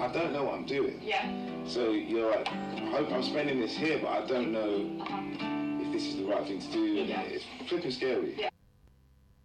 I don't know what I'm doing. Yeah. So you're like, I'm spending this here, but I don't know if this is the right thing to do. Yeah. It's flipping scary. Yeah.